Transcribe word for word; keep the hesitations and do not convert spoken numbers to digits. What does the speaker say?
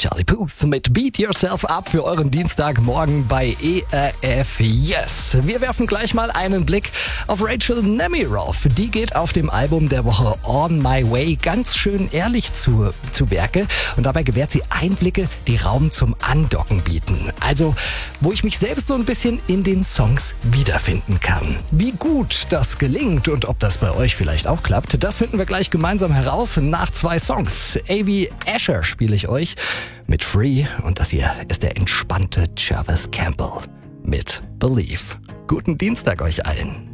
Charlie Puth mit Beat Yourself Up für euren Dienstagmorgen bei E R F Yes. Wir werfen gleich mal einen Blick auf Rachel Nemiroff. Die geht auf dem Album der Woche On My Way ganz schön ehrlich zu, zu Werke und dabei gewährt sie Einblicke, die Raum zum Andocken bieten. Also, wo ich mich selbst so ein bisschen in den Songs wiederfinden kann. Wie gut das gelingt und ob das bei euch vielleicht auch klappt, das finden wir gleich gemeinsam heraus nach zwei Songs. A B Asher spiele ich euch mit Free und das hier ist der entspannte Jarvis Campbell mit Believe. Guten Dienstag euch allen.